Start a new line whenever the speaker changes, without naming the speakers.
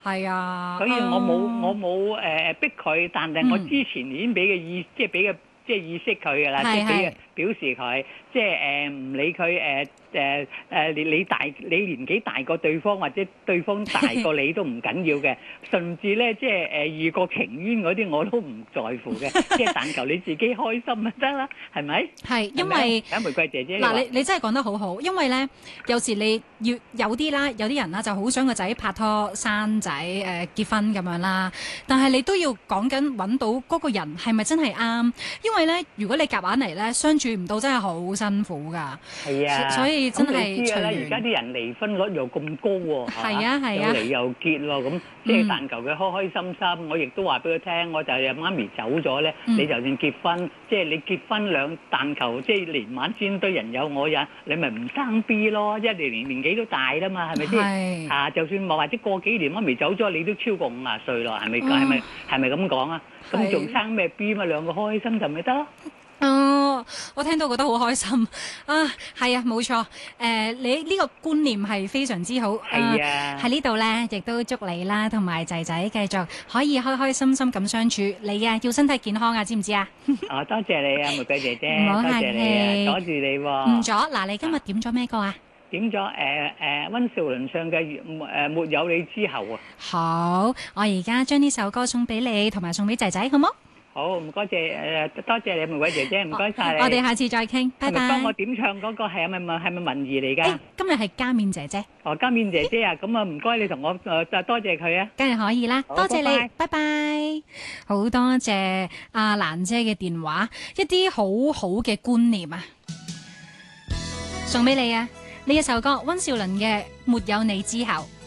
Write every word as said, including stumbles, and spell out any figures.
係啊，
所以我冇
啊
我冇誒逼佢，但係我之前已經俾嘅意，即係俾嘅即係意識佢㗎啦，即係俾嘅表示佢，即係誒唔理佢誒誒誒你你大你年紀大過對方或者對方大過你都唔緊要嘅，甚至咧即係誒遇過情冤嗰啲我都唔在乎嘅，即係但求你自己開心就得啦，係咪？
係因為
啊玫瑰姐姐
嗱，你你真係講得好好，因為咧有時你要有啲啦，有啲人啦就好想個仔拍拖生仔誒、呃、結婚咁樣啦，但係你都要講緊揾到嗰個人係咪真係啱，因為咧如果你夾硬嚟咧相處唔到真係好辛苦㗎。
係啊，
所以真係
咁你知啦，而家啲人離婚率又咁高喎，
係啊係啊，
又離又結咯，咁即係但求佢開開心心。我亦都話俾佢聽，我就係媽咪走咗咧，你就算結婚，即係你結婚兩但求即係年晚先堆人有我人，你咪唔生 B 咯，一年年年紀都大啦嘛，係咪先？啊，就算冇或者過幾年媽咪走咗，你都超過五十歲咯，係咪？係咪係咪咁講啊？咁仲生咩 B 嘛？兩個開心就咪得咯。
哦，我聽到覺得好開心啊！係啊，冇錯，誒、呃，你呢個觀念係非常之好。
係啊，
喺、呃、呢度呢，亦都祝你啦，同埋仔仔繼續可以開開心心咁相處。你啊，要身體健康啊，知唔知啊？
哦，多謝你啊，玫瑰姐姐，
唔好客氣，
多謝你啊，阻住你喎。
唔阻，嗱，你今日點咗咩歌啊？
點咗誒誒溫兆倫唱嘅誒沒有你之後啊。
好，我而家將呢首歌送俾你，同埋送俾仔仔，好冇？
好，唔該謝誒，多謝你玫瑰姐姐，唔該曬你。
我哋下次再傾，拜拜。
係咪幫我點唱嗰個係咪係咪文儀嚟㗎？
今日係嘉面姐姐。
哦，嘉面姐姐啊，咁啊唔該你同我誒多謝佢啊。
梗係可以啦，多謝你，拜拜。好多謝阿蘭姐嘅電話，一啲好好嘅觀念啊，送俾你啊！呢一首歌溫兆倫嘅《沒有你之後》。